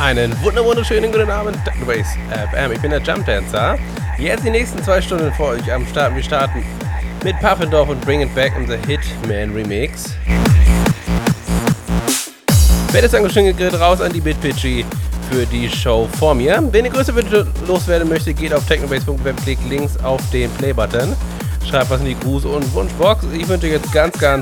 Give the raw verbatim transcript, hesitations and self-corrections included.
Einen wunder wunderschönen guten Abend, Technobase F M. Ich bin der Jump Dancer. Jetzt die nächsten zwei Stunden vor euch am Start. Wir starten mit Puffendorf und Bring It Back, unser Hitman Remix. Wer ist angeschwingt, geht raus an die Bitpitchy für die Show vor mir. Wenn ihr größer loswerden möchte, geht auf technobase punkt web, klickt links auf den Play-Button, schreibt was in die Gruß- und Wunschbox. Ich wünsche jetzt ganz, ganz